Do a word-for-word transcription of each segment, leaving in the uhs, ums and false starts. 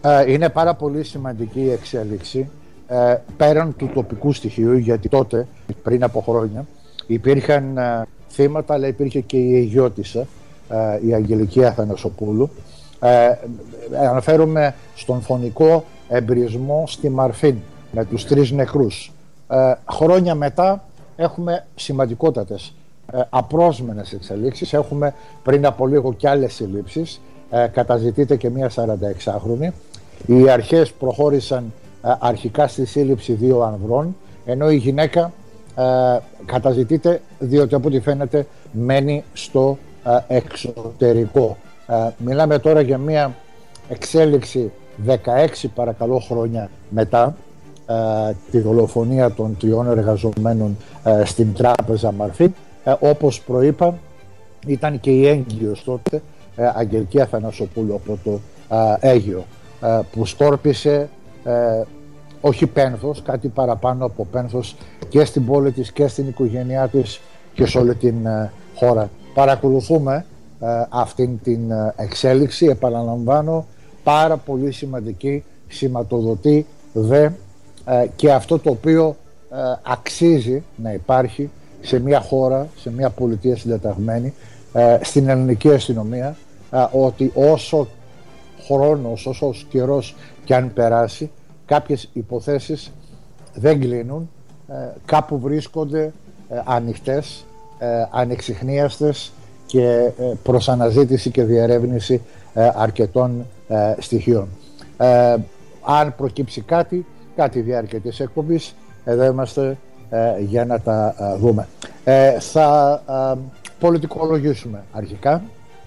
Είναι πάρα πολύ σημαντική η εξέλιξη ε, πέραν του τοπικού στοιχείου, γιατί τότε, πριν από χρόνια, υπήρχαν ε, θύματα, αλλά υπήρχε και η Αιγιώτισσα, ε, η Αγγελική Αθανασοπούλου. Ε, αναφέρομαι στον φωνικό εμπρισμό στη Μαρφίν με τους τρεις νεκρούς. Ε, χρόνια μετά έχουμε σημαντικότατες ε, απρόσμενες εξελίξεις. Έχουμε πριν από λίγο κι άλλες συλλήψεις. Ε, καταζητείται και μία σαρανταεξάχρονη. Οι αρχές προχώρησαν ε, αρχικά στη σύλληψη δύο ανδρών, ενώ η γυναίκα ε, καταζητείται διότι από ό,τι φαίνεται μένει στο ε, εξωτερικό. Ε, μιλάμε τώρα για μία εξέλιξη δεκαέξι παρακαλώ χρόνια μετά ε, τη δολοφονία των τριών εργαζομένων ε, στην τράπεζα Μαρφίν. Ε, όπως προείπα, ήταν και η έγκυος τότε ε, Αγγελική Αθανασοπούλου από το ε, Αίγυο, ε, που σκόρπισε ε, όχι πένθος, κάτι παραπάνω από πένθος και στην πόλη της και στην οικογένειά της και σε όλη την ε, χώρα. Παρακολουθούμε ε, αυτήν την ε, εξέλιξη, επαναλαμβάνω, πάρα πολύ σημαντική, σηματοδοτεί δε ε, και αυτό το οποίο ε, αξίζει να υπάρχει σε μια χώρα, σε μια πολιτεία συντεταγμένη, ε, στην ελληνική αστυνομία, ε, ότι όσο χρόνος, όσο καιρός και αν περάσει, κάποιες υποθέσεις δεν κλείνουν, ε, κάπου βρίσκονται ε, ανοιχτές, ε, ανεξιχνίαστες και ε, προς αναζήτηση και διερεύνηση ε, αρκετών ε, στοιχείων. Ε, αν προκύψει κάτι, κάτι διάρκεια της εκπομπής, εδώ είμαστε ε, για να τα ε, δούμε. Ε, θα ε, πολιτικολογήσουμε αρχικά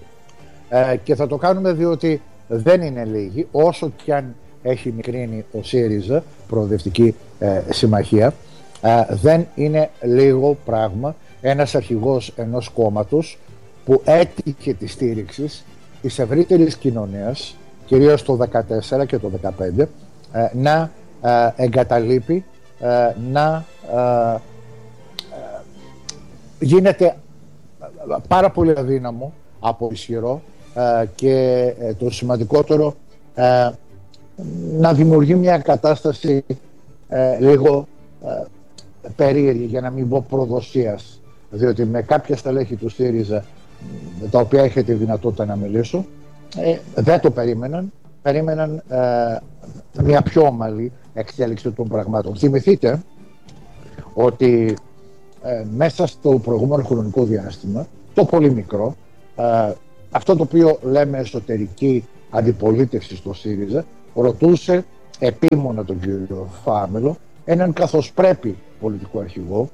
ε, και θα το κάνουμε διότι δεν είναι λίγοι, όσο κι αν έχει μικρύνει ο ΣΥΡΙΖΑ, Προοδευτική ε, Συμμαχία, ε, δεν είναι λίγο πράγμα ένας αρχηγός ενός κόμματος που έτυχε τη στήριξη της ευρύτερης κοινωνίας, κυρίως το δεκατέσσερα και το δεκαπέντε, ε, να ε, εγκαταλείπει, ε, να ε, ε, γίνεται πάρα πολύ αδύναμο από ισχυρό ε, και ε, το σημαντικότερο ε, να δημιουργεί μια κατάσταση ε, λίγο ε, περίεργη, για να μην πω προδοσίας, διότι με κάποια στελέχη του ΣΥΡΙΖΑ, με τα οποία είχε τη δυνατότητα να μιλήσω, ε, δεν το περίμεναν, περίμεναν ε, μια πιο ομαλή εξέλιξη των πραγμάτων. Θυμηθείτε ότι ε, μέσα στο προηγούμενο χρονικό διάστημα, το πολύ μικρό, ε, αυτό το οποίο λέμε εσωτερική αντιπολίτευση στο ΣΥΡΙΖΑ, ρωτούσε επίμονα τον κύριο Φάμελο, έναν καθώς πρέπει πολιτικό αρχηγό,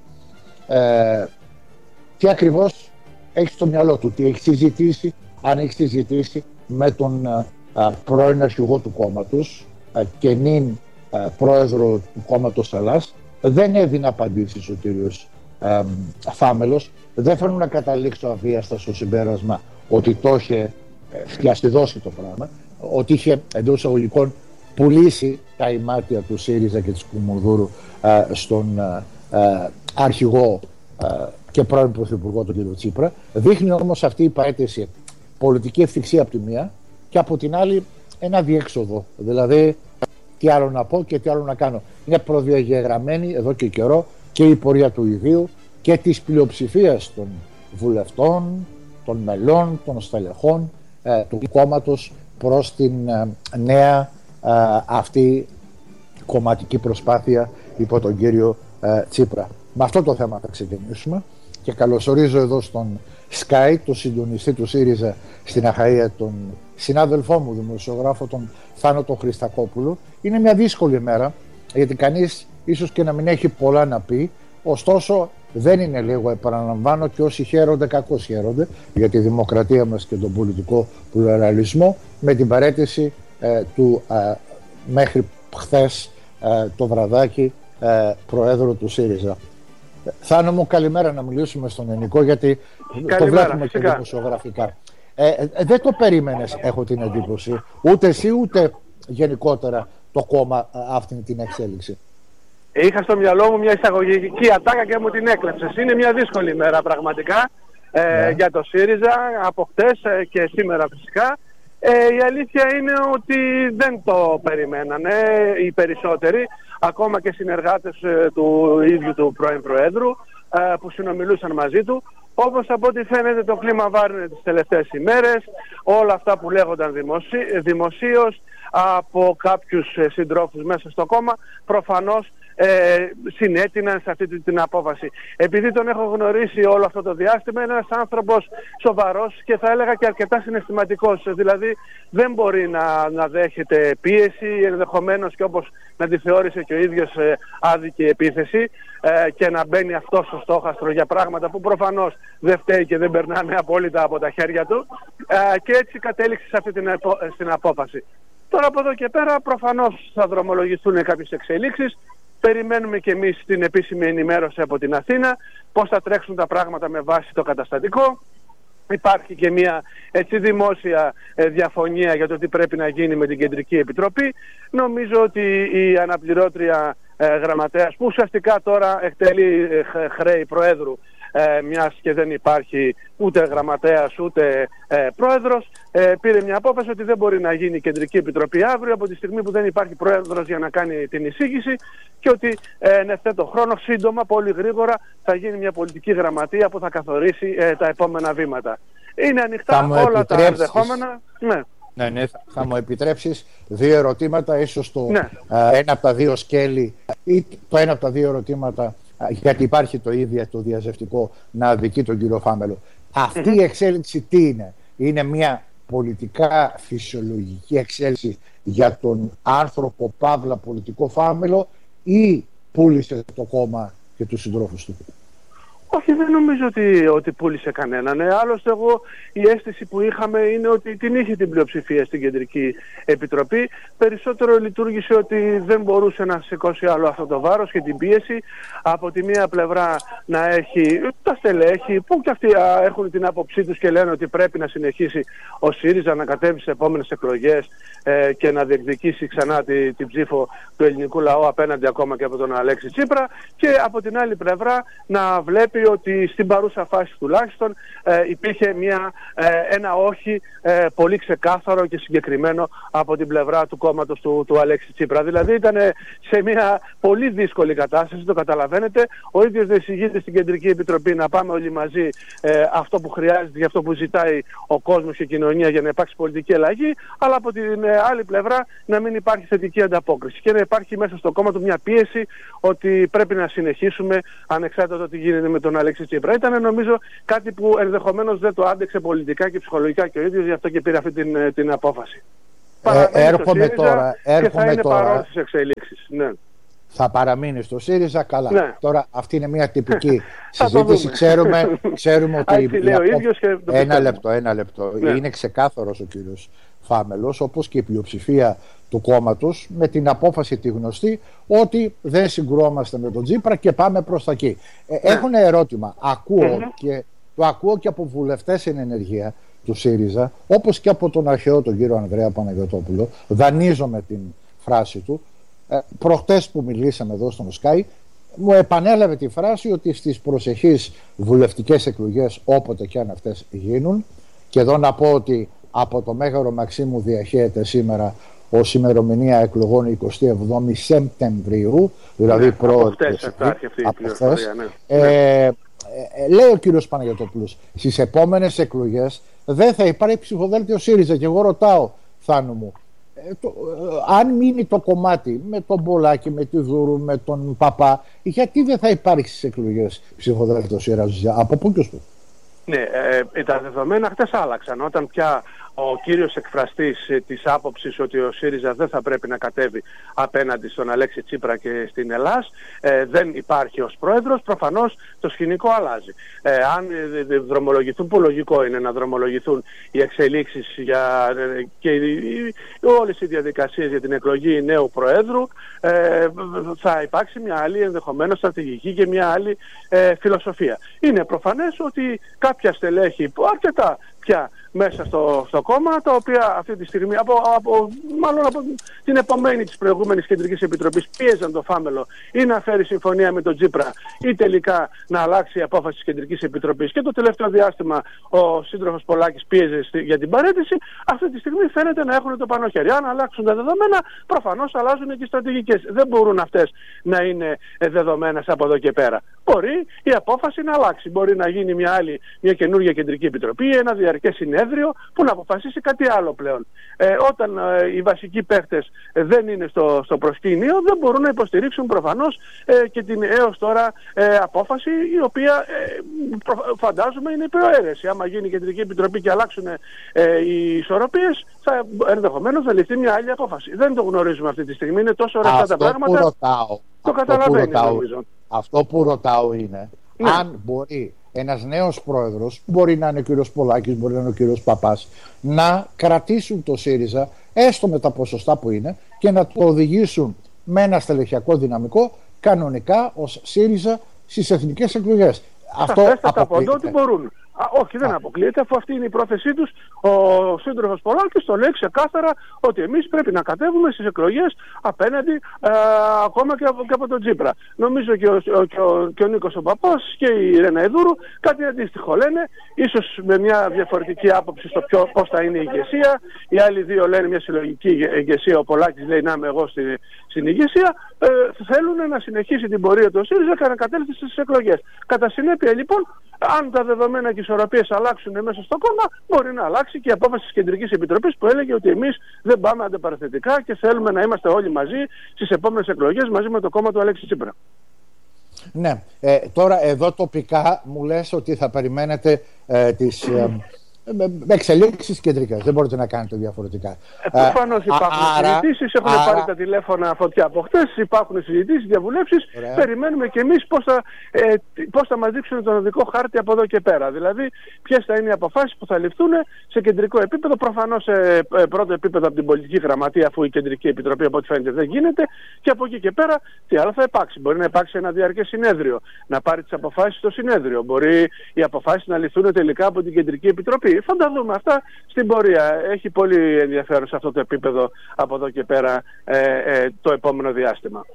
ε, τι ακριβώς έχει στο μυαλό του, τι έχει συζητήσει, αν έχει συζητήσει με τον α, α, πρώην αρχηγό του κόμματος α, και νυν α, πρόεδρο του κόμματος Ελλάς. Δεν έδινε απαντήσεις ο κύριος α, Φάμελος. Δεν θέλω να καταλήξω αβίαστα στο συμπέρασμα ότι το είχε φτιαστιδώσει το πράγμα, ότι είχε εντός εισαγωγικών πουλήσει τα ημάτια του ΣΥΡΙΖΑ και της Κουμουνδούρου α, στον α, α, αρχηγό α, και πρώην πρωθυπουργό τον κύριο Τσίπρα. Δείχνει όμως αυτή η παρέτηση πολιτική ευθυξία από τη μία και από την άλλη ένα διέξοδο. Δηλαδή, τι άλλο να πω και τι άλλο να κάνω. Είναι προδιαγεγραμμένη εδώ και καιρό και η πορεία του ιδίου και της πλειοψηφίας των βουλευτών, των μελών, των στελεχών ε, του κόμματος προς την ε, νέα ε, αυτή κομματική προσπάθεια υπό τον κύριο ε, Τσίπρα. Με αυτό το θέμα θα ξεκινήσουμε και καλωσορίζω εδώ στον Sky το συντονιστή του ΣΥΡΙΖΑ στην Αχαΐα, τον συνάδελφό μου, δημοσιογράφο, τον Θάνο τον Χριστακόπουλο. Είναι μια δύσκολη μέρα, γιατί κανείς ίσως και να μην έχει πολλά να πει, ωστόσο δεν είναι λίγο, επαναλαμβάνω, και όσοι χαίρονται κακώς χαίρονται για τη δημοκρατία μας και τον πολιτικό πλουραλισμό, με την παραίτηση ε, του ε, μέχρι χθες ε, το βραδάκι ε, προέδρου του ΣΥΡΙΖΑ. Θάνο μου, καλημέρα, να μιλήσουμε στον Ενικό, γιατί καλημέρα, το βλέπουμε και δημοσιογραφικά. Ε, ε, δεν το περίμενες, έχω την εντύπωση, ούτε εσύ ούτε γενικότερα το κόμμα αυτή την εξέλιξη. Είχα στο μυαλό μου μια εισαγωγική ατάκα και μου την έκλεψες. Είναι μια δύσκολη μέρα πραγματικά ε, yeah. για το ΣΥΡΙΖΑ, από χτες ε, και σήμερα φυσικά. Ε, η αλήθεια είναι ότι δεν το περιμένανε οι περισσότεροι, ακόμα και συνεργάτες ε, του ίδιου του πρώην Προέδρου ε, που συνομιλούσαν μαζί του. Όπως από ό,τι φαίνεται το κλίμα βάρινε τις τελευταίες ημέρες, όλα αυτά που λέγονταν δημοσί, δημοσίως από κάποιους ε, συντρόφους μέσα στο κόμμα προφανώς Ε, συνέτειναν σε αυτή την απόφαση. Επειδή τον έχω γνωρίσει όλο αυτό το διάστημα, είναι ένας άνθρωπος σοβαρός και θα έλεγα και αρκετά συναισθηματικός. Δηλαδή δεν μπορεί να, να δέχεται πίεση, ενδεχομένως και όπως να τη θεώρησε και ο ίδιος ε, άδικη επίθεση ε, και να μπαίνει αυτό στο στόχαστρο για πράγματα που προφανώς δεν φταίει και δεν περνάνε απόλυτα από τα χέρια του ε, και έτσι κατέληξε σε αυτή την, στην απόφαση. Τώρα από εδώ και πέρα προφανώς θα δρομολογηθούν κάποιες εξελίξεις. Περιμένουμε και εμείς την επίσημη ενημέρωση από την Αθήνα, πώς θα τρέξουν τα πράγματα με βάση το καταστατικό. Υπάρχει και μια έτσι δημόσια ε, διαφωνία για το τι πρέπει να γίνει με την Κεντρική Επιτροπή. Νομίζω ότι η αναπληρώτρια ε, γραμματέας, που ουσιαστικά τώρα εκτελεί ε, χρέη Προέδρου, Ε, μιας και δεν υπάρχει ούτε γραμματέας ούτε ε, πρόεδρος, ε, πήρε μια απόφαση ότι δεν μπορεί να γίνει η Κεντρική Επιτροπή αύριο από τη στιγμή που δεν υπάρχει πρόεδρος για να κάνει την εισήγηση και ότι ε, εν ευθέτω χρόνο σύντομα, πολύ γρήγορα θα γίνει μια πολιτική γραμματεία που θα καθορίσει ε, τα επόμενα βήματα. Είναι ανοιχτά όλα τα ενδεχόμενα. Ναι. Ναι, ναι, θα μου επιτρέψεις δύο ερωτήματα, ίσως το ναι. ε, ένα από τα δύο σκέλη ή το ένα από τα δύο ερωτήματα, γιατί υπάρχει το ίδιο το διαζευτικό να αδικεί τον κύριο Φάμελο. Αυτή mm-hmm. η εξέλιξη τι είναι? Είναι μια πολιτικά φυσιολογική εξέλιξη για τον άνθρωπο παύλα πολιτικό Φάμελο ή πούλησε το κόμμα και τους συντρόφους του? Όχι, δεν νομίζω ότι, ότι πούλησε κανέναν. Ναι. Άλλωστε, εγώ η αίσθηση που είχαμε είναι ότι την είχε την πλειοψηφία στην Κεντρική Επιτροπή. Περισσότερο λειτουργήσε ότι δεν μπορούσε να σηκώσει άλλο αυτό το βάρος και την πίεση. Από τη μία πλευρά να έχει τα στελέχη που και αυτοί έχουν την άποψή τους και λένε ότι πρέπει να συνεχίσει ο ΣΥΡΙΖΑ να κατέβει σε επόμενες εκλογές ε, και να διεκδικήσει ξανά τη, την ψήφο του ελληνικού λαού απέναντι ακόμα και από τον Αλέξη Τσίπρα. Και από την άλλη πλευρά να βλέπει ότι στην παρούσα φάση τουλάχιστον ε, υπήρχε μια, ε, ένα όχι ε, πολύ ξεκάθαρο και συγκεκριμένο από την πλευρά του κόμματος του, του Αλέξη Τσίπρα. Δηλαδή ήταν σε μια πολύ δύσκολη κατάσταση, το καταλαβαίνετε. Ο ίδιος δεν εισηγείται στην Κεντρική Επιτροπή να πάμε όλοι μαζί ε, αυτό που χρειάζεται και αυτό που ζητάει ο κόσμος και η κοινωνία για να υπάρξει πολιτική αλλαγή, αλλά από την ε, άλλη πλευρά να μην υπάρχει θετική ανταπόκριση και να υπάρχει μέσα στο κόμμα του μια πίεση ότι πρέπει να συνεχίσουμε ανεξάρτητα το τι γίνεται με τον Αλέξη Τσίπρα. Ήταν νομίζω κάτι που ενδεχομένως δεν το άντεξε πολιτικά και ψυχολογικά και ο ίδιος, γι' αυτό και πήρε αυτή την, την απόφαση. Ε, έρχομαι τώρα, έρχομαι και θα είναι τώρα. παρόν στις εξελίξεις. Ναι. Θα παραμείνει στο ΣΥΡΙΖΑ, καλά. Ναι. Τώρα αυτή είναι μια τυπική συζήτηση. ξέρουμε, ξέρουμε ότι η, λέει ο ίδιος και το ένα λεπτό, ένα λεπτό. Ναι. Είναι ξεκάθαρος ο κύριος Φάμελος, όπως και η πλειοψηφία του κόμματος, με την απόφαση τη γνωστή ότι δεν συγκρουόμαστε με τον Τσίπρα και πάμε προς τα εκεί. Ε, Ναι. Έχουν ερώτημα. Ακούω Mm-hmm. και το ακούω και από βουλευτές εν ενεργεία του ΣΥΡΙΖΑ, όπως και από τον αρχαίο τον κύριο Ανδρέα Παναγιωτόπουλο. Δανείζομαι την φράση του. Ε, προχτές που μιλήσαμε εδώ στον Sky, μου επανέλαβε τη φράση ότι στις προσεχείς βουλευτικές εκλογές, όποτε και αν αυτές γίνουν, και εδώ να πω ότι από το Μέγαρο Μαξίμου διαχέεται σήμερα ως ημερομηνία εκλογών εικοστή εβδόμη Σεπτεμβρίου, δηλαδή ναι, πρώτη από χτες, ναι. ε, ε, λέει ο κύριος Παναγιωτόπουλος, στις επόμενες εκλογές δεν θα υπάρχει ψηφοδέλτιο ΣΥΡΙΖΑ. Και εγώ ρωτάω, Θάνο μου, ε, το, ε, αν μείνει το κομμάτι με τον Πολάκη, με τη Δούρου, με τον Παπά, γιατί δεν θα υπάρχει στις εκλογές ψηφοδέλτιο ΣΥΡΙΖΑ? Από πού και ως πού? Ναι, ε, τα δεδομένα χτες άλλαξαν. Όταν πια ο κύριος εκφραστής ε, της άποψης ότι ο ΣΥΡΙΖΑ δεν θα πρέπει να κατέβει απέναντι στον Αλέξη Τσίπρα και στην Ελλάς, ε, δεν υπάρχει ως πρόεδρος, προφανώς το σκηνικό αλλάζει. Ε, αν ε, δρομολογηθούν, που λογικό είναι να δρομολογηθούν οι εξελίξεις για, ε, και οι, οι, όλες οι διαδικασίες για την εκλογή νέου προέδρου, ε, θα υπάρξει μια άλλη ενδεχομένως στρατηγική και μια άλλη ε, φιλοσοφία. Είναι προφανές ότι κάποια στελέχη, που αρκετά πια μέσα στο, στο κόμμα, τα οποία αυτή τη στιγμή, από, από, μάλλον από την επομένη της προηγούμενης Κεντρικής Επιτροπής, πίεζαν το Φάμελο ή να φέρει συμφωνία με τον Τσίπρα ή τελικά να αλλάξει η απόφαση της Κεντρικής Επιτροπής. Και το τελευταίο διάστημα ο σύντροφος Πολάκης πίεζε για την παραίτηση. Αυτή τη στιγμή φαίνεται να έχουν το πάνω χέρι. Αν αλλάξουν τα δεδομένα, προφανώς αλλάζουν και οι στρατηγικές. Δεν μπορούν αυτές να είναι δεδομένες από εδώ και πέρα. Μπορεί η απόφαση να αλλάξει. Μπορεί να γίνει μια άλλη, μια καινούργια Κεντρική Επιτροπή, ένα διαρκές συνέδριο που να αποφασίσει κάτι άλλο πλέον. Ε, όταν ε, οι βασικοί παίκτες ε, δεν είναι στο, στο προσκήνιο, δεν μπορούν να υποστηρίξουν προφανώς ε, και την έως τώρα ε, απόφαση, η οποία ε, προ, φαντάζομαι είναι προαίρεση. Άμα γίνει η Κεντρική Επιτροπή και αλλάξουν ε, οι ισορροπίες, θα ενδεχομένως να ληφθεί μια άλλη απόφαση. Δεν το γνωρίζουμε αυτή τη στιγμή. Είναι τόσο ωραία τα πράγματα. Που ρωτάω, το καταλαβαίνει, νομίζω. Αυτό που ρωτάω είναι, ναι, αν μπορεί ένας νέος πρόεδρος, μπορεί να είναι ο κύριος Πολάκης, μπορεί να είναι ο κύριος Παπάς, να κρατήσουν το ΣΥΡΙΖΑ έστω με τα ποσοστά που είναι και να το οδηγήσουν με ένα στελεχειακό δυναμικό κανονικά ως ΣΥΡΙΖΑ στις εθνικές εκλογές. Αυτό αποκλείεται. Ότι μπορούν. Α, όχι, δεν Α. αποκλείεται, αφού αυτή είναι η πρόθεσή τους. Ο σύντροφος Πολάκης το λέει ξεκάθαρα ότι εμείς πρέπει να κατέβουμε στις εκλογές απέναντι ε, ακόμα και από, και από τον Τσίπρα. Νομίζω και ο, ο, και ο, και ο Νίκος ο Παπάς και η Ρένα Ιδούρου κάτι αντίστοιχο λένε, ίσως με μια διαφορετική άποψη στο ποιο, πώς θα είναι η ηγεσία. Οι άλλοι δύο λένε μια συλλογική ηγεσία, ο Πολάκης λέει να είμαι εγώ στη, στην ηγεσία. Ε, θέλουν να συνεχίσει την πορεία του ΣΥΡΙΖΑ και να κατέλθει στις εκλογές. Κατά συνέπεια λοιπόν, αν τα δεδομένα και οι ισορροπίες αλλάξουν μέσα στο κόμμα, μπορεί να αλλάξει και η απόφαση της Κεντρικής Επιτροπής που έλεγε ότι εμείς δεν πάμε αντιπαραθετικά και θέλουμε να είμαστε όλοι μαζί στις επόμενες εκλογές μαζί με το κόμμα του Αλέξη Τσίπρα. Ναι. Ε, τώρα εδώ τοπικά μου λες ότι θα περιμένετε ε, τις ε, εξελίξεις κεντρικές. Δεν μπορείτε να κάνετε διαφορετικά. Ε, προφανώς υπάρχουν άρα, συζητήσεις, έχουν άρα, πάρει τα τηλέφωνα φωτιά από χτες, υπάρχουν συζητήσεις, διαβουλεύσεις. Ωραία. Περιμένουμε και εμείς πώς θα, ε, πώς θα μας δείξουν τον οδικό χάρτη από εδώ και πέρα. Δηλαδή, ποιες θα είναι οι αποφάσεις που θα ληφθούν σε κεντρικό επίπεδο. Προφανώς σε πρώτο επίπεδο από την πολιτική γραμματεία, αφού η Κεντρική Επιτροπή από ό,τι φαίνεται δεν γίνεται. Και από εκεί και πέρα, τι άλλο θα υπάρξει. Μπορεί να υπάρξει ένα διαρκές συνέδριο, να πάρει τις αποφάσεις στο συνέδριο. Μπορεί οι αποφάσεις να ληφθούν τελικά από την Κεντρική Επιτροπή. Θα τα δούμε αυτά στην πορεία. Έχει πολύ ενδιαφέρον σε αυτό το επίπεδο από εδώ και πέρα ε, ε, το επόμενο διάστημα.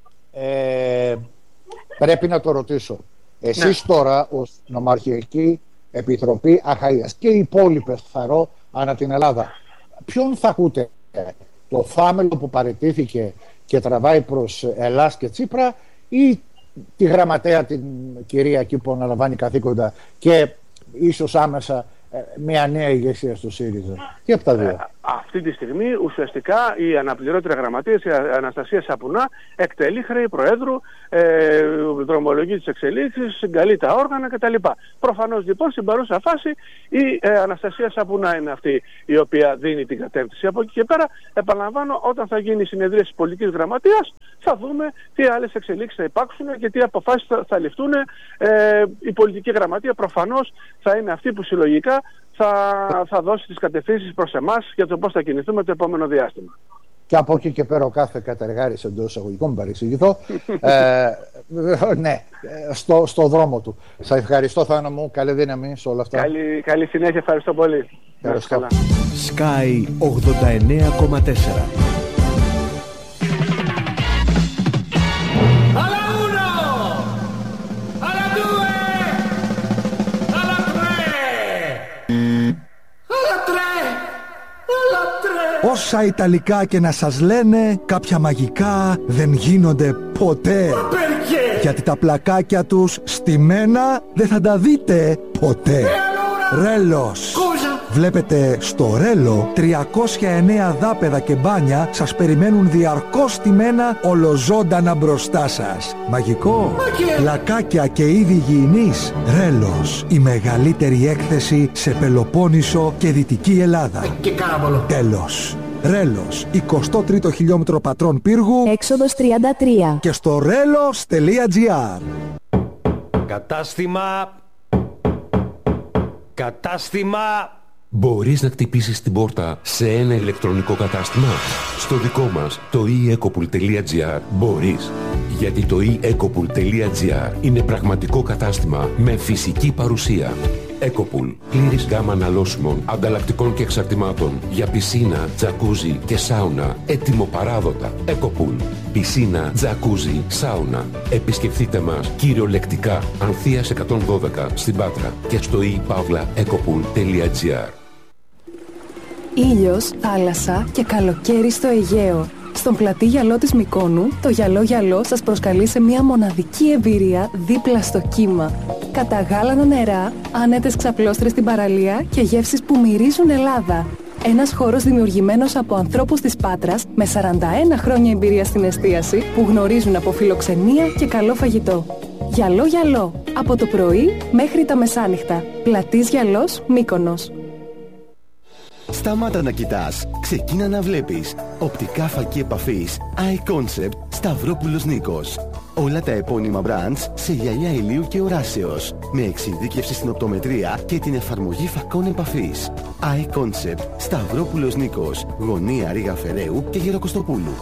Ε, πρέπει να το ρωτήσω. Εσείς ναι. τώρα ως Νομαρχιακή Επιτροπή Αχαΐας και οι υπόλοιπες θαρώ ανά την Ελλάδα, ποιον θα ακούτε? Το Φάμελο που παραιτήθηκε και τραβάει προς Ελλάς και Τσίπρα ή τη γραμματέα την κυρία εκεί που αναλαμβάνει καθήκοντα και ίσως άμεσα μια νέα ηγεσία στο ΣΥΡΙΖΑ? Τι από τα δύο? Ε, αυτή τη στιγμή ουσιαστικά η αναπληρώτρια γραμματείας, η Αναστασία Σαπουνά, εκτελεί χρέη Προέδρου, ε, δρομολογεί τις εξελίξεις, συγκαλεί τα όργανα κτλ. Προφανώς λοιπόν στην παρούσα φάση η ε, Αναστασία Σαπουνά είναι αυτή η οποία δίνει την κατεύθυνση. Από εκεί και πέρα, επαναλαμβάνω, όταν θα γίνει η συνεδρία της πολιτικής γραμματείας, θα δούμε τι άλλες εξελίξεις θα υπάρξουν και τι αποφάσεις θα, θα ληφθούν. Ε, η πολιτική γραμματεία προφανώς θα είναι αυτή που συλλογικά θα, θα δώσει τις κατευθύνσεις προς εμάς για το πώς θα κινηθούμε το επόμενο διάστημα. Και από εκεί και πέρα ο κάθε κατεργάρης εντός εισαγωγικών, παρεξηγηθώ, ε, ναι, στο, στο δρόμο του. Σας ευχαριστώ, Θάνο μου, καλή δύναμη σε όλα αυτά. Καλή, καλή συνέχεια, ευχαριστώ πολύ. Ευχαριστώ. Sky ογδόντα εννέα κόμμα τέσσερα. Όσα Ιταλικά και να σας λένε, κάποια μαγικά δεν γίνονται ποτέ. Γιατί τα πλακάκια τους στημένα δεν θα τα δείτε ποτέ. Ρέλος. Βλέπετε, στο Ρέλο τριακόσια εννέα δάπεδα και μπάνια σας περιμένουν διαρκώς στημένα ολοζώντανα μπροστά σας. Μαγικό. Πλακάκια και είδη υγιεινής. Ρέλος. Η μεγαλύτερη έκθεση σε Πελοπόννησο και Δυτική Ελλάδα. Και κάμπολο. Τέλος. Ρέλος, εικοστό τρίτο χιλιόμετρο Πατρών Πύργου, έξοδος τριάντα τρία. Και στο ρέλος τελεία τζι άρ. Κατάστημα. Κατάστημα. Μπορείς να χτυπήσεις την πόρτα σε ένα ηλεκτρονικό κατάστημα? Στο δικό μας, το e ecopool τελεία gr, μπορείς. Γιατί το e ecopool τελεία gr είναι πραγματικό κατάστημα με φυσική παρουσία. Εκοπούλ. Πλήρης γάμα αναλώσιμων, ανταλλακτικών και εξαρτημάτων για πισίνα, τζακούζι και σάουνα. Έτοιμο παράδοτα. Εκοπούλ. Πισίνα, τζακούζι, σάουνα. Επισκεφτείτε μας κυριολεκτικά Ανθείας εκατόν δώδεκα στην Πάτρα και στο e pavla ekopul τελεία gr. Ήλιος, θάλασσα και καλοκαίρι στο Αιγαίο. Στον πλατή γυαλό της Μυκόνου, το γυαλό γυαλό σας προσκαλεί σε μια μοναδική εμπειρία δίπλα στο κύμα. Καταγάλανα νερά, άνετες ξαπλώστρες στην παραλία και γεύσεις που μυρίζουν Ελλάδα. Ένας χώρος δημιουργημένος από ανθρώπους της Πάτρας με σαράντα ένα χρόνια εμπειρία στην εστίαση που γνωρίζουν από φιλοξενία και καλό φαγητό. Γυαλό γυαλό, από το πρωί μέχρι τα μεσάνυχτα. Πλατής γυαλός, Μύκονος. Σταμάτα να κοιτάς, ξεκίνα να βλέπεις. Οπτικά φακή επαφής iConcept Σταυρόπουλος Νίκος. Όλα τα επώνυμα brands σε γυαλιά ηλίου και οράσεως. Με εξειδίκευση στην οπτομετρία και την εφαρμογή φακών επαφής. iConcept Σταυρόπουλος Νίκος. Γωνία Ρήγα Φεραίου και Γεροκοστοπούλου.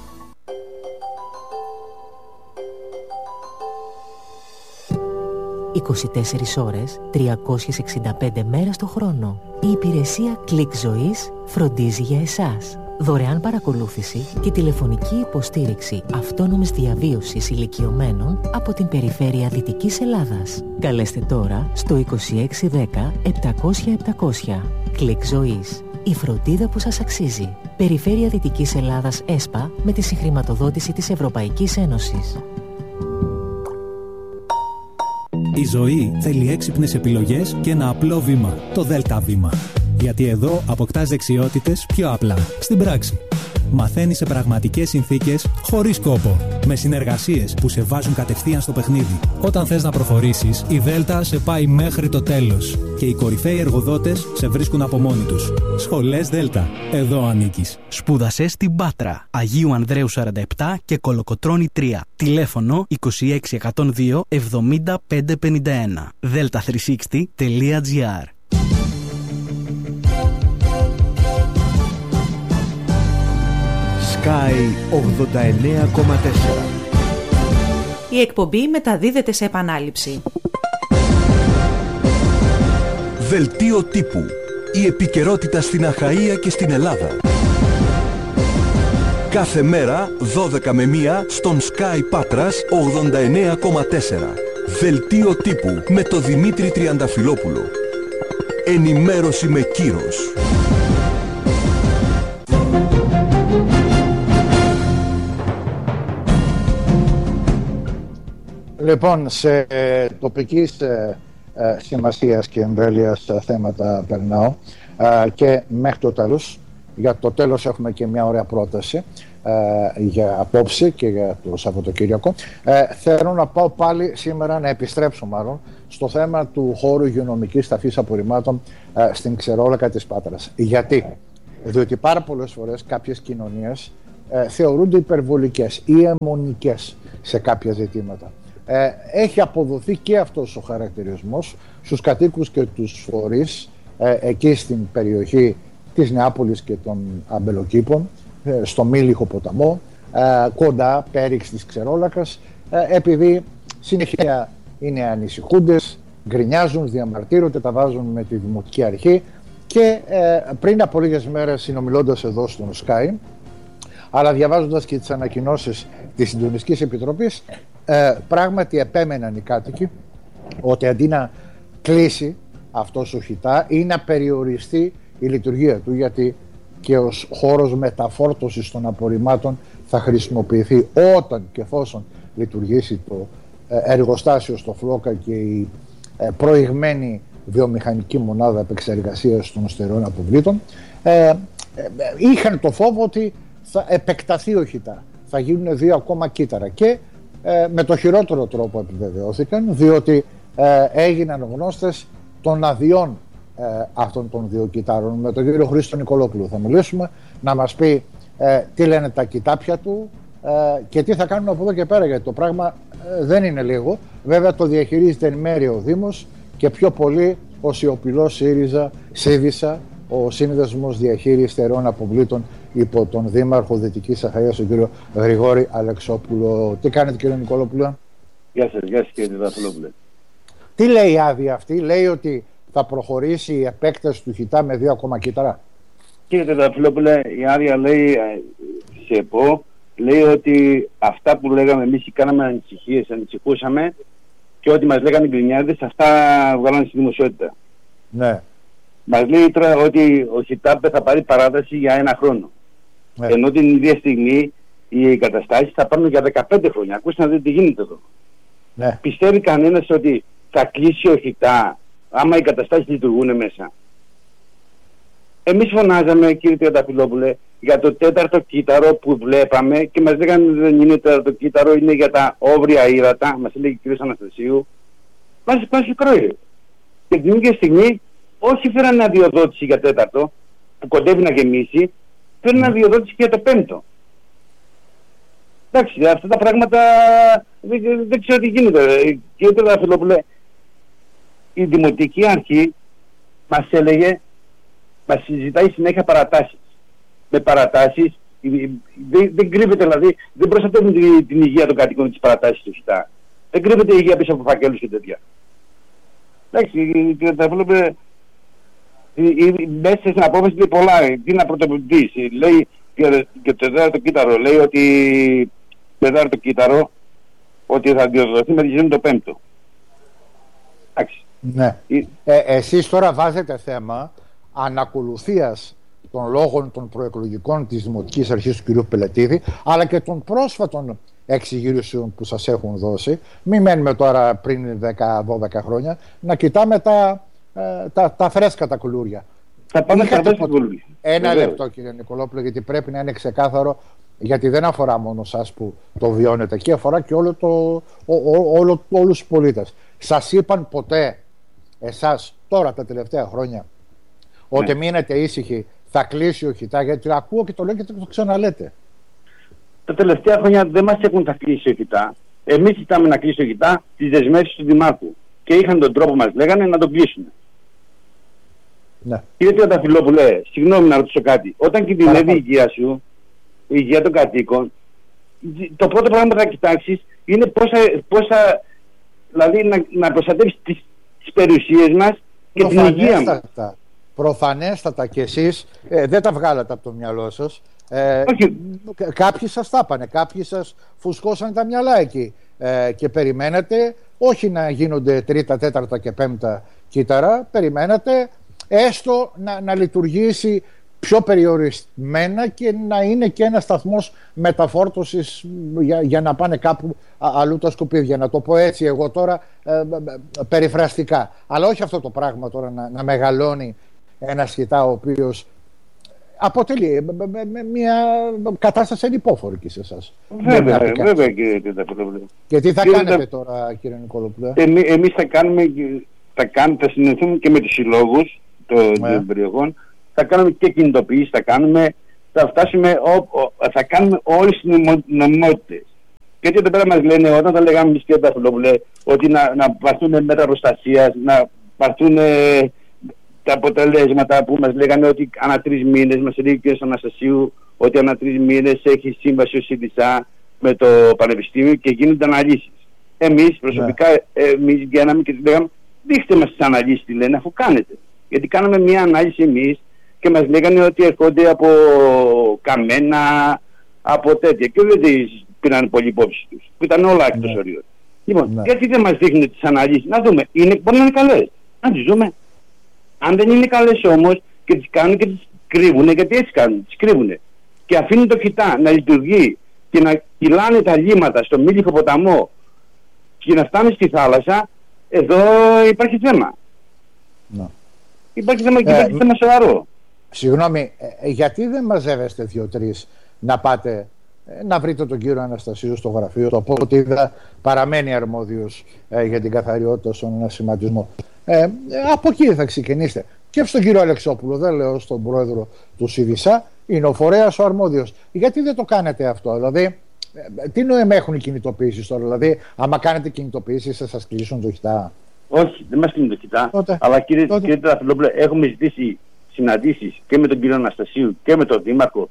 είκοσι τέσσερις ώρες, τριακόσιες εξήντα πέντε μέρες το χρόνο. Η υπηρεσία Κλικ Ζωής φροντίζει για εσάς. Δωρεάν παρακολούθηση και τηλεφωνική υποστήριξη αυτόνομης διαβίωσης ηλικιωμένων από την περιφέρεια Δυτικής Ελλάδας. Καλέστε τώρα στο είκοσι έξι δέκα επτακόσια επτακόσια. Κλικ Ζωής. Η φροντίδα που σας αξίζει. Περιφέρεια Δυτικής Ελλάδας ΕΣΠΑ με τη συγχρηματοδότηση της Ευρωπαϊκής Ένωσης. Η ζωή θέλει έξυπνες επιλογές και ένα απλό βήμα, το Δέλτα Βήμα. Γιατί εδώ αποκτάς δεξιότητες πιο απλά, στην πράξη. Μαθαίνεις σε πραγματικές συνθήκες, χωρίς κόπο. Με συνεργασίες που σε βάζουν κατευθείαν στο παιχνίδι. Όταν θες να προχωρήσεις, η Δέλτα σε πάει μέχρι το τέλος. Και οι κορυφαίοι εργοδότες σε βρίσκουν από μόνοι τους. Σχολές Δέλτα. Εδώ ανήκεις. Σπούδασε στην Πάτρα, Αγίου Ανδρέου σαράντα επτά και Κολοκοτρώνη τρία. Τηλέφωνο είκοσι έξι εκατόν δύο εβδομήντα πέντε πενήντα ένα. δέλτα τριακόσια εξήντα τελεία τζι άρ. Sky ογδόντα εννέα κόμμα τέσσερα. Η εκπομπή μεταδίδεται σε επανάληψη. Δελτίο τύπου. Η επικαιρότητα στην Αχαΐα και στην Ελλάδα. Κάθε μέρα δώδεκα με μία στον Sky Πάτρας ογδόντα εννέα κόμμα τέσσερα. Δελτίο τύπου με το Δημήτρη Τριανταφυλόπουλο. Ενημέρωση με κύρος. Λοιπόν, σε ε, τοπικής ε, ε, σημασίας και εμβέλειας ε, θέματα περνάω ε, και μέχρι το τέλος. Για το τέλος έχουμε και μια ωραία πρόταση ε, για απόψε και για το Σαββατοκύριακο. Ε, θέλω να πάω πάλι σήμερα, να επιστρέψω μάλλον, στο θέμα του χώρου υγειονομικής ταφής απορριμμάτων ε, στην Ξερόλακα της Πάτρας. Γιατί? Διότι πάρα πολλές φορές κάποιες κοινωνίες ε, θεωρούνται υπερβολικές ή αιμονικές σε κάποια ζητήματα. Ε, έχει αποδοθεί και αυτός ο χαρακτηρισμός στους κατοίκους και τους φορείς ε, εκεί στην περιοχή της Νεάπολης και των Αμπελοκήπων, ε, στο Μήλιχο ποταμό, ε, κοντά πέριξ της Ξερόλακας, ε, επειδή συνεχεία είναι ανησυχούντες, γκρινιάζουν, διαμαρτύρονται, τα βάζουν με τη Δημοτική Αρχή και ε, πριν από λίγες μέρες, συνομιλώντας εδώ στον Sky, αλλά διαβάζοντας και τις ανακοινώσεις της Συντονιστικής Επιτροπής, ε, πράγματι επέμεναν οι κάτοικοι ότι αντί να κλείσει αυτός ο χιτά ή να περιοριστεί η λειτουργία του, γιατί και ως χώρος μεταφόρτωσης των απορριμμάτων θα χρησιμοποιηθεί όταν και εφόσον λειτουργήσει το ε, εργοστάσιο στο Φλόκα και η ε, προηγμένη βιομηχανική μονάδα επεξεργασίας των στερεών αποβλήτων, ε, ε, είχαν το φόβο ότι θα επεκταθεί ο χιτά, θα γίνουν δύο ακόμα κύτταρα και ε, με το χειρότερο τρόπο επιβεβαιώθηκαν, διότι ε, έγιναν γνώστες των αδειών ε, αυτών των δύο κυτάρων. Με τον κύριο Χρήστο Νικολόπουλο θα μιλήσουμε, να μας πει ε, τι λένε τα κοιτάπια του ε, και τι θα κάνουν από εδώ και πέρα, γιατί το πράγμα ε, δεν είναι λίγο. Βέβαια το διαχειρίζεται εν μέρει ο Δήμος και πιο πολύ ο σιωπηλός ΣΥΡΙΖΑ, ΣΥΒΙΣΑ, ο Σύνδεσμος Διαχείρισης Στερεών Αποβλήτων υπό τον Δήμαρχο Δυτικής Αχαΐας, τον κύριο Γρηγόρη Αλεξόπουλο. Τι κάνετε, κύριε Νικολόπουλο? Γεια σας, γεια σας κύριε Διδαφυλόπουλε. Τι λέει η άδεια αυτή? Λέει ότι θα προχωρήσει η επέκταση του χιτά με δύο ακόμα κύτταρα? Κύριε Τεταφυλόπουλε, η Άρια λέει σε ΕΠΟ, λέει ότι αυτά που λέγαμε εμείς και κάναμε ανησυχίες, ανησυχούσαμε και ό,τι μας λέγανε οι γκρινιάδες, αυτά βγάλανε στη δημοσιότητα. Ναι. Μας λέει τώρα ότι ο ΧΙΤΑΠ θα πάρει παράταση για ένα χρόνο. Ναι. Ενώ την ίδια στιγμή οι καταστάσεις θα πάρουν για δεκαπέντε χρόνια. Ακούστε να δείτε τι γίνεται εδώ. Ναι. Πιστεύει κανένας ότι θα κλείσει ο ΧΙΤΑ άμα οι καταστάσεις λειτουργούν μέσα? Εμείς φωνάζαμε, κύριε Τριανταφυλόπουλε, για το τέταρτο κύτταρο που βλέπαμε και μας λέγανε ότι δεν είναι τέταρτο κύτταρο, είναι για τα όβρια ύδατα, μας έλεγε ο κ. Αναστασίου. Μας υπάρχει κρόη. Και την ίδια στιγμή, όχι φέρανε αδειοδότηση για τέταρτο, που κοντεύει να γεμίσει, φέρανε αδειοδότηση για το πέμπτο. Εντάξει, αυτά τα πράγματα δεν, δεν ξέρω τι γίνεται. Κύριε Τριανταφυλόπουλε, η Δημοτική Αρχή μας έλεγε, μας συζητάει συνέχεια παρατάσεις. Με παρατάσεις, δεν, δεν κρύβεται δηλαδή, δεν προστατεύουν την, την υγεία των κατοίκων της παρατάσεις του ΧΙΤΑ. Δεν κρύβεται η υγεία πίσω από φακέλους και τέτοια. Εντάξει, κύριε Ταφυλόπουλε, μέσα στην απόφαση λέει πολλά. Τι να πρωτοποιητήσει. Λέει και το τέταρτο κύτταρο, λέει ότι το τέταρτο κύτταρο ότι θα διορθωθεί με τη ζωή το πέμπτο. Εντάξει. Ναι. Ε, εσείς τώρα βάζετε θέμα ανακολουθίας των λόγων των προεκλογικών της Δημοτικής Αρχής του κ. Πελετίδη, αλλά και των πρόσφατων εξηγήσεων που σας έχουν δώσει. Μην μένουμε τώρα πριν δέκα δώδεκα χρόνια, να κοιτάμε τα, ε, τα, τα φρέσκα τα κουλούρια. Θα πάμε στα φρέσκα κουλούρια. Ένα Βεβαίως. λεπτό, κύριε Νικολόπουλο, γιατί πρέπει να είναι ξεκάθαρο, γιατί δεν αφορά μόνο σας που το βιώνετε εκεί, αφορά και όλο το, ό, ό, όλο, όλους τους πολίτες. Σας είπαν ποτέ εσάς τώρα τα τελευταία χρόνια ότι ναι. μείνετε ήσυχοι, θα κλείσει ο ΧΙΤΑ? Γιατί ακούω και το λέω και το ξαναλέτε. Τα τελευταία χρόνια δεν μας έχουν θα κλείσει ο ΧΙΤΑ. Εμείς ζητάμε να κλείσει ο ΧΙΤΑ τις δεσμεύσεις του Δημάρχου. Και είχαν τον τρόπο, μας λέγανε, να τον κλείσουν. Ναι. Κύριε Τριανταφυλόπουλε, συγγνώμη να ρωτήσω κάτι. Όταν κινδυνεύει η υγεία σου, η υγεία των κατοίκων, το πρώτο πράγμα που θα κοιτάξεις είναι πόσα, πόσα δηλαδή να, να προστατεύσεις τις, τις περιουσίες μας και την υγεία μας. Προφανέστατα και εσείς ε, δεν τα βγάλατε από το μυαλό σας. Ε, κάποιοι σας τα πάνε, κάποιοι σας φουσκώσαν τα μυαλά εκεί ε, και περιμένετε όχι να γίνονται τρίτα, τέταρτα και πέμπτα κύτταρα, περιμένετε έστω να, να λειτουργήσει πιο περιορισμένα και να είναι και ένα σταθμός μεταφόρτωσης για, για να πάνε κάπου αλλού τα σκουπίδια. Να το πω έτσι εγώ τώρα ε, περιφραστικά. Αλλά όχι αυτό το πράγμα τώρα να, να μεγαλώνει ένα ΧΙΤΑ ο οποίος αποτελεί μια κατάσταση ανυπόφορη και σε εσάς. Βέβαια, βέβαια κύριε Τριανταφυλόπουλε. Και τι θα κύριε κάνετε τα... τώρα κύριε Νικολόπουλε? Εμεί, εμείς θα κάνουμε, θα, κάνουμε, θα συνεχίσουμε και με τους συλλόγους των yeah. περιοχών, θα κάνουμε και κινητοποιήσεις, θα κάνουμε, θα φτάσουμε, ο, ο, θα κάνουμε όλες τις νομιμότητες. Γιατί εδώ πέρα μας λένε, όταν τα λέγαμε εμείς κύριε Τριανταφυλόπουλε, ότι να, να πάρθουν μέτρα προστασίας, να πάρθουν τα αποτελέσματα που μας λέγανε ότι ανά τρεις μήνες, μας έλεγε ο κ. Αναστασίου ότι ανά τρεις μήνες έχει σύμβαση ο ΣΥΔΙΣΑ με το Πανεπιστήμιο και γίνονται αναλύσεις. Εμείς προσωπικά, yeah. εμείς βγαίναμε και λέγαμε, δείχτε μας τις αναλύσεις τι λένε, αφού κάνετε. Γιατί κάναμε μια ανάλυση εμείς και μας λέγανε ότι έρχονται από καμένα, από τέτοια. Και δεν τις πήραν πολύ υπόψη τους, που ήταν όλα εκτός yeah. ορίων. Λοιπόν, yeah. γιατί δεν μας δείχνουν τις αναλύσεις, να δούμε, είναι, μπορεί να είναι καλές, να τις δούμε. Αν δεν είναι καλές όμως και τις κάνουν και τις κρύβουνε, γιατί έτσι κάνουν, τις κρύβουνε. Και αφήνουν το ΧΙΤΑ να λειτουργεί και να κυλάνε τα λίμματα στο Μήλιχο ποταμό και να φτάνει στη θάλασσα, εδώ υπάρχει θέμα. Ναι. Υπάρχει θέμα και ε, υπάρχει θέμα σοβαρό. Συγγνώμη, ε, γιατί δεν μαζεύεστε δύο-τρεις να πάτε ε, να βρείτε τον κύριο Αναστασίου στο γραφείο του? Από ό,τι είδα παραμένει αρμόδιος ε, για την καθαριότητα στον ανασηματισμό. Ε, ε, από εκεί θα ξεκινήσετε. Και στον κύριο Αλεξόπουλο, δεν λέω στον πρόεδρο του ΣΥΔΙΣΑ, είναι ο φορέας ο αρμόδιος. Γιατί δεν το κάνετε αυτό? Δηλαδή, ε, τι νόημα έχουν οι κινητοποιήσεις τώρα? Δηλαδή, άμα κάνετε κινητοποιήσεις, θα σας κλείσουν το ΧΙΤΑ? Όχι, δεν μας κλείνουν το ΧΙΤΑ. Τότε, αλλά κύριε, κύριε Τριανταφυλόπουλε, έχουμε ζητήσει συναντήσεις και με τον κύριο Αναστασίου και με τον Δήμαρχο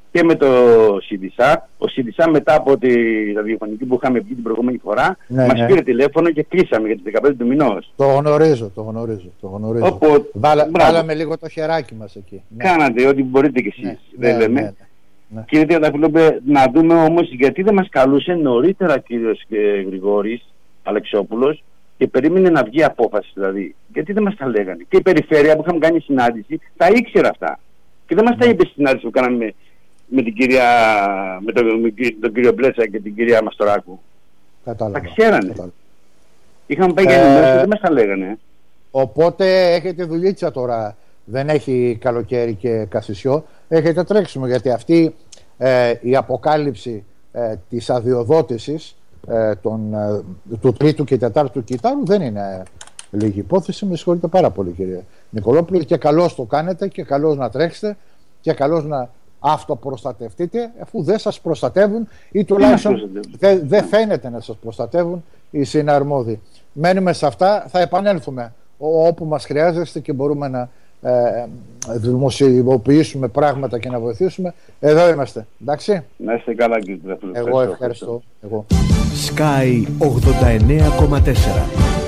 και με το ΣΥΔΙΣΑ. Ο ΣΥΔΙΣΑ μετά από τη ραδιοφωνική που είχαμε πει την προηγούμενη φορά, ναι, μας ναι. πήρε τηλέφωνο και κλείσαμε για τις δεκαπέντε του μηνός. Το γνωρίζω, το γνωρίζω. Το γνωρίζω. Οπότε, Βάλα, βάλαμε λίγο το χεράκι μας εκεί. Κάνατε ό,τι μπορείτε κι εσείς, ναι, δεν ναι, λέμε. Ναι, ναι, ναι. Κύριε Τριανταφυλλόπουλε, να δούμε όμως γιατί δεν μας καλούσε νωρίτερα κύριος Γρηγόρης Αλεξόπουλος και περίμενε να βγει απόφαση δηλαδή. Γιατί δεν μας τα λέγανε. Και η περιφέρεια που είχαμε κάνει συνάντηση τα ήξερε αυτά. Και δεν μας τα είπε στη συνάντηση που κάναμε με, την κυρία, με, τον, με τον κύριο Μπλέτσα και την κυρία Μαστοράκου. Κατάλαβα. Τα ξέρανε. Κατάλαβα. Είχαμε πάει για ενημέρωση και δεν μας τα λέγανε. Οπότε έχετε δουλίτσα τώρα. Δεν έχει καλοκαίρι και καθισιό. Έχετε τρέξιμο γιατί αυτή ε, η αποκάλυψη ε, της αδειοδότησης ε, των, ε, του τρίτου και τετάρτου κυτάρου δεν είναι λίγη υπόθεση. Με συγχωρείτε πάρα πολύ, κύριε Νικολόπουλο, και καλώς το κάνετε και καλώς να τρέξετε και καλώς να αυτοπροστατευτείτε, αφού δεν σας προστατεύουν ή τουλάχιστον δεν δε φαίνεται να σας προστατεύουν οι συναρμόδιοι. Μένουμε σε αυτά, θα επανέλθουμε όπου μας χρειάζεστε και μπορούμε να ε, δημοσιοποιήσουμε πράγματα και να βοηθήσουμε. Εδώ είμαστε, εντάξει. Να είστε καλά, κύριε Τριανταφυλλόπουλε. Εγώ ευχαριστώ. Εγώ. Sky ογδόντα εννέα κόμμα τέσσερα.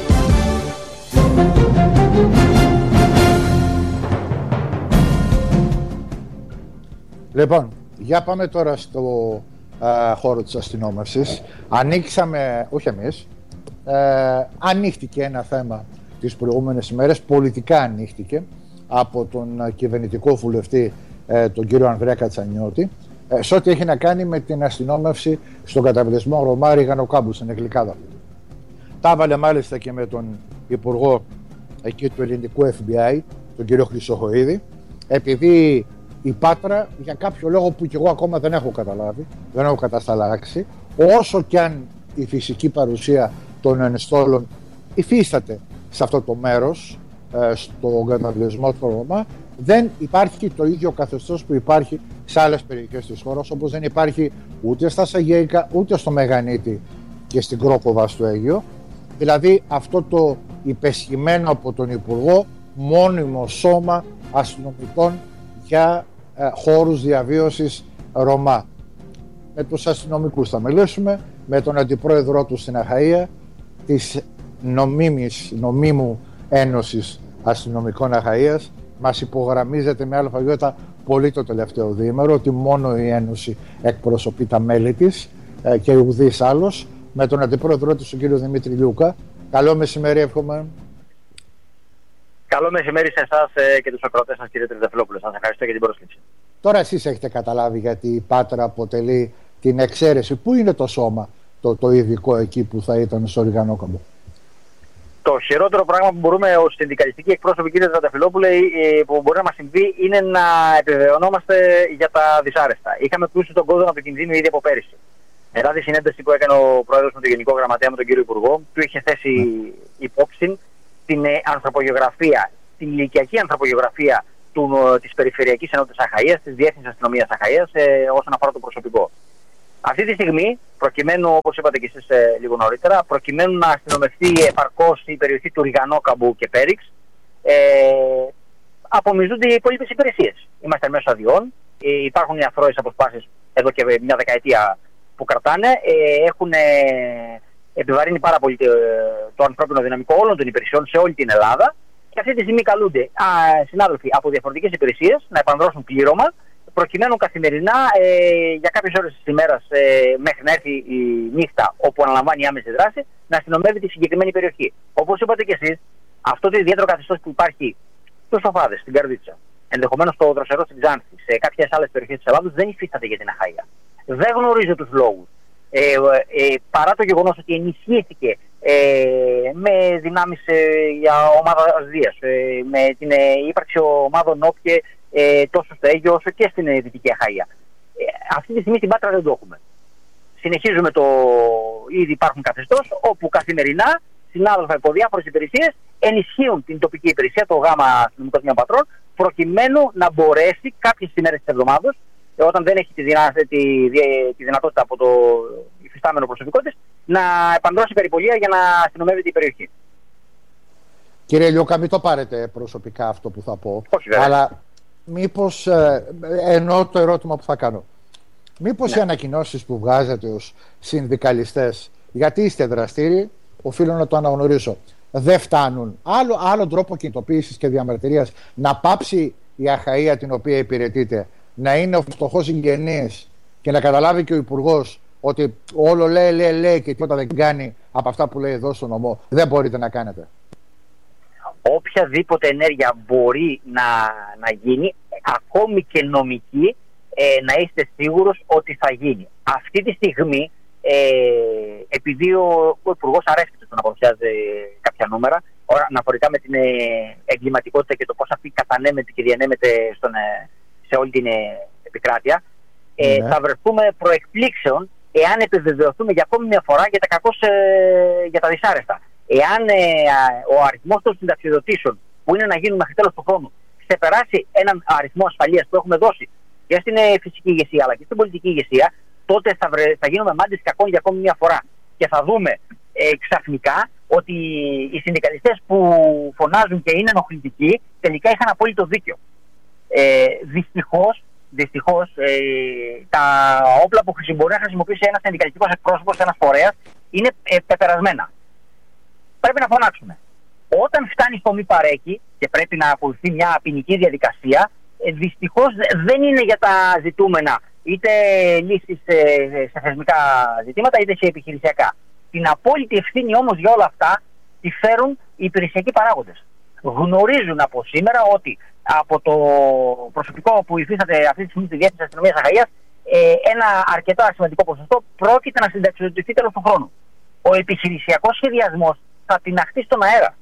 Λοιπόν, για πάμε τώρα στο α, χώρο της αστυνόμευσης. Ανοίξαμε, όχι εμείς, ε, ανοίχτηκε ένα θέμα τις προηγούμενες ημέρες, πολιτικά ανοίχτηκε από τον κυβερνητικό βουλευτή ε, τον κύριο Ανδρέα Κατσανιώτη, ε, σε ό,τι έχει να κάνει με την αστυνόμευση στον καταβλισμό Ρωμά Ριγανοκάμπου στην Εγκλικάδα. Τα έβαλε μάλιστα και με τον υπουργό εκεί του ελληνικού εφ μπι άι, τον κύριο Χρυσοχοΐδη, επειδή η Πάτρα, για κάποιο λόγο που κι εγώ ακόμα δεν έχω καταλάβει, δεν έχω κατασταλάξει, όσο κι αν η φυσική παρουσία των ενστόλων υφίσταται σε αυτό το μέρος, ε, στον καταβλισμό του Ρωμά, δεν υπάρχει το ίδιο καθεστώς που υπάρχει σε άλλες περιοχές της χώρας, όπως δεν υπάρχει ούτε στα Σαγέικα, ούτε στο Μεγανίτη και στην Κρόκοβα στο Αίγιο. Δηλαδή αυτό το υπεσχημένο από τον Υπουργό μόνιμο σώμα αστυνομικών για ε, χώρους διαβίωσης Ρωμά. Με τους αστυνομικούς θα μιλήσουμε, με τον αντιπρόεδρό του στην Αχαΐα, της νομίμης, νομίμου Ένωσης Αστυνομικών Αχαΐας. Μας υπογραμμίζεται με αλφαγιώτα πολύ το τελευταίο διήμερο ότι μόνο η Ένωση εκπροσωπεί τα μέλη της ε, και ουδής άλλος. Με τον αντιπρόεδρό της, τον κύριο Δημήτρη Λιούκα. Καλό μεσημέρι, εύχομαι. Καλό μεσημέρι σε εσάς ε, και τους ακροατές σας, κύριε Τριανταφυλλόπουλε. Σας ευχαριστώ για την πρόσκληση. Τώρα εσείς έχετε καταλάβει γιατί η Πάτρα αποτελεί την εξαίρεση. Πού είναι το σώμα, το, το ειδικό εκεί που θα ήταν στο Ριγανόκαμπο? Το χειρότερο πράγμα που μπορούμε ως συνδικαλιστικοί εκπρόσωποι, κύριε Τριανταφυλλόπουλε, που μπορεί να μας συμβεί είναι να επιβεβαιωνόμαστε για τα δυσάρεστα. Είχαμε πλούσει τον κόδωνα του κινδύνου ήδη από πέρυσι. Μετά τη συνέντευξη που έκανε ο πρόεδρος με τον Γενικό Γραμματέα, με τον κύριο Υπουργό, του είχε θέσει υπόψη την ανθρωπογεωγραφία, την ηλικιακή ανθρωπογεωγραφία της Περιφερειακής Ενότητας Αχαΐας, της Διεύθυνσης Αστυνομίας Αχαΐας, ε, όσον αφορά το προσωπικό. Αυτή τη στιγμή, προκειμένου, όπως είπατε και εσείς ε, λίγο νωρίτερα, προκειμένου να αστυνομευτεί επαρκώς η περιοχή του Ριγανόκαμπου και Πέριξ, ε, απομυζούνται οι υπόλοιπες υπηρεσίες. Είμαστε μέσω αδειών, ε, υπάρχουν οι αθρώες αποσπάσεις εδώ και μια δεκαετία που κρατάνε, ε, έχουν ε, επιβαρύνει πάρα πολύ το, το ανθρώπινο δυναμικό όλων των υπηρεσιών σε όλη την Ελλάδα και αυτή τη στιγμή καλούνται α, συνάδελφοι από διαφορετικές υπηρεσίες να επανδρώσουν πλήρωμα προκειμένου καθημερινά ε, για κάποιες ώρες της ημέρας ε, μέχρι να έρθει η νύχτα όπου αναλαμβάνει η άμεση δράση να αστυνομεύει τη συγκεκριμένη περιοχή. Όπως είπατε και εσείς, αυτό το ιδιαίτερο καθεστώς που υπάρχει στους Σοφάδες, στην Καρδίτσα, ενδεχομένως στο Δροσερό στην Ξάνθη, σε κάποιες άλλες περιοχές της Ελλάδας δεν υφίσταται για την Αχαΐα. Δεν γνωρίζω τους λόγους. Ε, ε, παρά το γεγονός ότι ενισχύθηκε ε, με δυνάμεις ε, για ομάδα Ασδίας, ε, με την ε, ύπαρξη ομάδων όποιε ε, τόσο στο Αίγιο όσο και στην ε, Δυτική Αχαΐα. Ε, αυτή τη στιγμή στην Πάτρα δεν το έχουμε. Συνεχίζουμε το ήδη υπάρχουν καθεστώς όπου καθημερινά συνάδελφοι από διάφορες υπηρεσίες ενισχύουν την τοπική υπηρεσία, το ΓΑΜΑ Αστυνομικό Τμήμα Πατρών, προκειμένου να μπορέσει κάποιες ημέρες της εβδομάδας, όταν δεν έχει τη, δυνα... τη... τη δυνατότητα από το υφιστάμενο προσωπικό της, να επανδρώσει περιπολία για να αστυνομεύει την περιοχή. Κύριε Λιούκα, μην το πάρετε προσωπικά αυτό που θα πω. Όχι, βέβαια. Αλλά μήπως, ε, εννοώ το ερώτημα που θα κάνω, Μήπως Ναι. οι ανακοινώσεις που βγάζετε ως συνδικαλιστές, γιατί είστε δραστήριοι, οφείλω να το αναγνωρίσω, δεν φτάνουν. Άλλο, άλλο τρόπο κινητοποίησης και διαμαρτυρίας, να πάψει η αχαΐα την οποία υπηρετείτε, να είναι ο φτωχός συγγενής και να καταλάβει και ο Υπουργός ότι όλο λέει, λέει, λέει και τίποτα δεν κάνει από αυτά που λέει εδώ στο νομό. Δεν μπορείτε να κάνετε. Οποιαδήποτε ενέργεια μπορεί να, να γίνει, ακόμη και νομική, ε, να είστε σίγουρος ότι θα γίνει. Αυτή τη στιγμή, ε, επειδή ο, ο Υπουργός αρέσκεται στο να παρουσιάζει κάποια νούμερα αναφορικά με την ε, εγκληματικότητα και το πώς αυτή κατανέμεται και διανέμεται στον, ε, σε όλη την ε, επικράτεια, ε, Ναι. θα βρεθούμε προεκπλήξεων εάν επιβεβαιωθούμε για ακόμη μια φορά για τα, κακώς, ε, για τα δυσάρεστα. Εάν ε, ο αριθμός των συνταξιοδοτήσεων που είναι να γίνουν μέχρι τέλος του χρόνου ξεπεράσει έναν αριθμό ασφαλείας που έχουμε δώσει και στην ε, φυσική ηγεσία αλλά και στην πολιτική ηγεσία, τότε θα, βρε, θα γίνουμε μάντες κακών για ακόμη μια φορά. Και θα δούμε ε, ξαφνικά ότι οι συνδικαλιστές που φωνάζουν και είναι ενοχλητικοί τελικά είχαν απόλυτο δίκιο. Ε, δυστυχώς, δυστυχώς ε, τα όπλα που μπορεί να χρησιμοποιήσει ένας συνδικαλιστικός εκπρόσωπος, ένας φορέας, είναι ε, πεπερασμένα. Πρέπει να φωνάξουμε. Όταν φτάνει στο μη παρέκει και πρέπει να ακολουθεί μια ποινική διαδικασία, ε, δυστυχώς δεν είναι για τα ζητούμενα είτε λύσεις σε, σε θεσμικά ζητήματα είτε σε επιχειρησιακά. Την απόλυτη ευθύνη όμως για όλα αυτά τη φέρουν οι υπηρεσιακοί παράγοντες. Γνωρίζουν από σήμερα ότι από το προσωπικό που υφίσταται αυτή τη στιγμή στη Διεύθυνση Αστυνομίας Αχαΐας, ε, ένα αρκετά σημαντικό ποσοστό πρόκειται να συνταξιοδοτηθεί τέλος του χρόνου. Ο επιχειρησιακός σχεδιασμός θα τιναχτεί στον αέρα.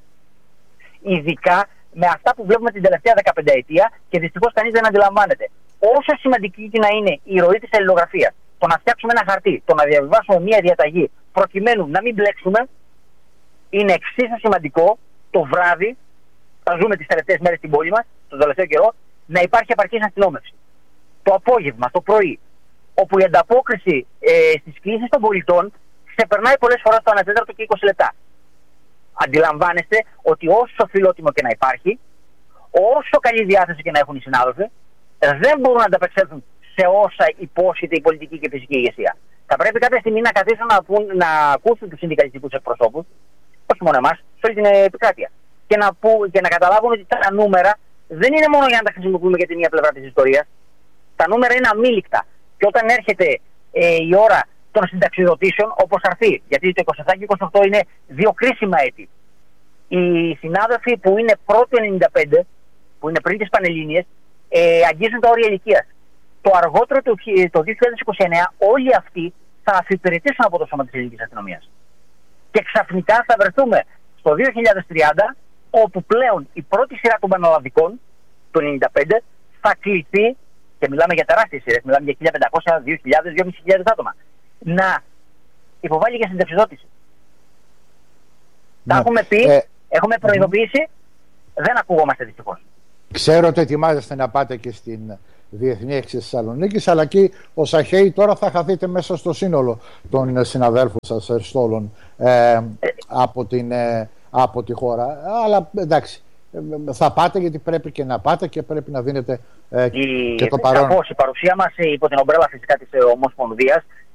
Ειδικά με αυτά που βλέπουμε την τελευταία δεκαπενταετία και δυστυχώς κανείς δεν αντιλαμβάνεται. Όσο σημαντική και να είναι η ροή της αλληλογραφίας, το να φτιάξουμε ένα χαρτί, το να διαβιβάσουμε μια διαταγή προκειμένου να μην μπλέξουμε, είναι εξίσου σημαντικό το βράδυ, θα ζούμε τις τελευταίες μέρες στην πόλη μας, τον τελευταίο καιρό, να υπάρχει επαρκής αστυνόμευση. Το απόγευμα, το πρωί, όπου η ανταπόκριση ε, στις κλήσεις των πολιτών ξεπερνάει πολλές φορές το ανατέταρτο και είκοσι λεπτά. Αντιλαμβάνεστε ότι όσο φιλότιμο και να υπάρχει, όσο καλή διάθεση και να έχουν οι συνάδελφοι, δεν μπορούν να ανταπεξέλθουν σε όσα υπόσχεται η πολιτική και η φυσική ηγεσία. Θα πρέπει κάποια στιγμή να καθίσουν να, πούν, να ακούσουν τους συνδικαλιστικούς εκπροσώπους, όχι μόνο εμάς, σε όλη την επικράτεια. Και να, που, και να καταλάβουν ότι τα νούμερα δεν είναι μόνο για να τα χρησιμοποιούμε για τη μία πλευρά της ιστορίας. Τα νούμερα είναι αμήλικτα. Και όταν έρχεται ε, η ώρα των συνταξιδοτήσεων, όπως αρθεί, γιατί το είκοσι επτά και είκοσι οκτώ είναι δύο κρίσιμα έτη. Οι συνάδελφοι που είναι πρώτου ενενήντα πέντε, που είναι πριν τις Πανελλήνιες, ε, αγγίζουν τα όρια ηλικίας. Το αργότερο το, το δύο χιλιάδες είκοσι εννέα όλοι αυτοί θα αφιπηρετήσουν από το Σώμα της Ελληνικής Αστυνομίας. Και ξαφνικά θα βρεθούμε στο δύο χιλιάδες τριάντα, όπου πλέον η πρώτη σειρά των πανελλαδικών, το ενενήντα πέντε, θα κληθεί, και μιλάμε για τεράστιες σειρές, μιλάμε για χίλια πεντακόσια, δύο χιλιάδες, δύο χιλιάδες πεντακόσια άτομα, να υποβάλει για συνταξιδότηση. Τα Ναι. έχουμε πει, Ε, έχουμε προειδοποιήσει, δεν ακουγόμαστε δυστυχώς. Ξέρω ότι ετοιμάζεστε να πάτε και στην Διεθνή Έξι της Θεσσαλονίκης, αλλά και ως αχαίοι τώρα θα χαθείτε μέσα στο σύνολο των συναδέλφων σας Αριστόλων ε, από, την, ε, από τη χώρα. Αλλά εντάξει, ε, θα πάτε γιατί πρέπει και να πάτε και πρέπει να δίνετε ε, Η, και το παρόν. η παρουσία μας υπό την ομπρέλα φυσικά της Ομοσπονδίας